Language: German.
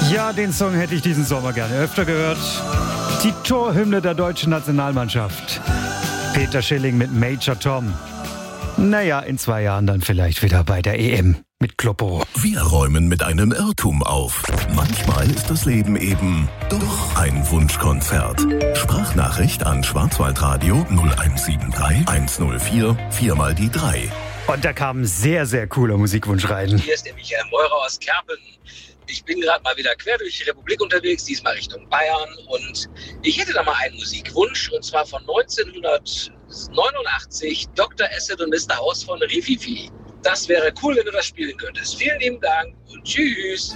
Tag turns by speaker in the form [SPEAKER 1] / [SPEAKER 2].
[SPEAKER 1] Ja, den Song hätte ich diesen Sommer gerne öfter gehört. Die Torhymne der deutschen Nationalmannschaft. Peter Schilling mit Major Tom. Naja, in 2 Jahren dann vielleicht wieder bei der EM mit Kloppo.
[SPEAKER 2] Wir räumen mit einem Irrtum auf. Manchmal ist das Leben eben doch ein Wunschkonzert. Sprachnachricht an Schwarzwaldradio 0173 104 4 mal die 3.
[SPEAKER 1] Und da kam ein sehr, sehr cooler Musikwunsch rein.
[SPEAKER 3] Hier ist der Michael Meurer aus Kerpen. Ich bin gerade mal wieder quer durch die Republik unterwegs, diesmal Richtung Bayern. Und ich hätte da mal einen Musikwunsch, und zwar von 1989, Dr. Acid und Mr. House von Rififi. Das wäre cool, wenn du das spielen könntest. Vielen lieben Dank und tschüss.